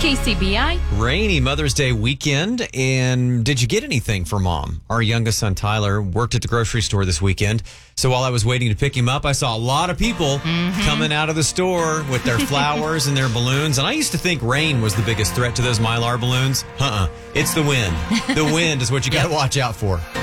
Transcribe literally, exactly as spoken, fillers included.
K C B I. Rainy Mother's Day weekend. And did you get anything for Mom? Our youngest son, Tyler, worked at the grocery store this weekend. So while I was waiting to pick him up, I saw a lot of people mm-hmm. coming out of the store with their flowers and their balloons. And I used to think rain was the biggest threat to those Mylar balloons. Uh-uh. It's the wind. The wind is what you got to watch out for.